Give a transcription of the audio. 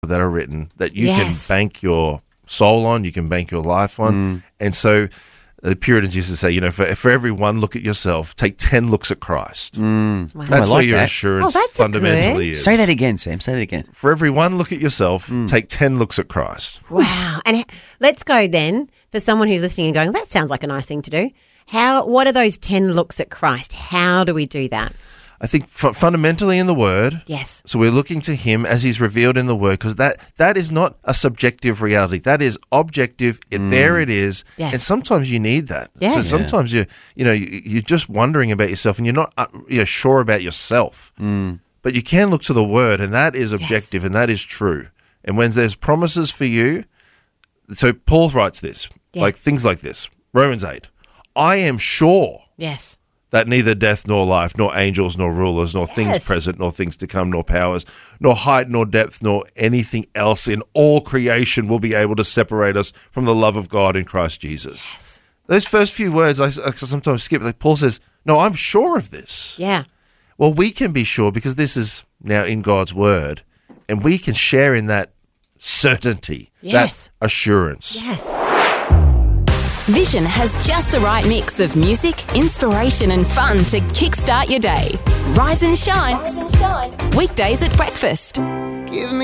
that are written that you can bank your soul on, you can bank your life on. And so the Puritans used to say, for every one look at yourself, take 10 looks at Christ. Wow. That's where your assurance fundamentally is. Say that again, Sam. Say that again. For every one look at yourself, take 10 looks at Christ. Wow. And let's go then for someone who's listening and going, that sounds like a nice thing to do. What are those 10 looks at Christ? How do we do that? I think fundamentally in the Word. Yes. So we're looking to Him as He's revealed in the Word, because that is not a subjective reality. That is objective. There it is. Yes. And sometimes you need that. Yes. So sometimes you're just wondering about yourself, and you're not sure about yourself. But you can look to the Word, and that is objective, and that is true. And when there's promises for you, so Paul writes this, like things like this, Romans 8. I am sure. Yes. That neither death nor life, nor angels nor rulers, nor things present, nor things to come, nor powers, nor height nor depth, nor anything else in all creation will be able to separate us from the love of God in Christ Jesus. Yes. Those first few words I sometimes skip. Like Paul says, no, I'm sure of this. Yeah. Well, we can be sure because this is now in God's word, and we can share in that certainty, that assurance. Yes. Vision has just the right mix of music, inspiration and fun to kickstart your day. Rise and shine. Weekdays at breakfast.